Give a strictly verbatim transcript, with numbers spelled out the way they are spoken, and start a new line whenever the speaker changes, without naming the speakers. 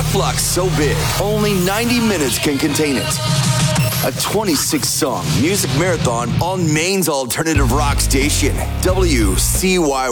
flux so big, only ninety minutes can contain it. A twenty-six song music marathon on Maine's alternative rock station, W C Y.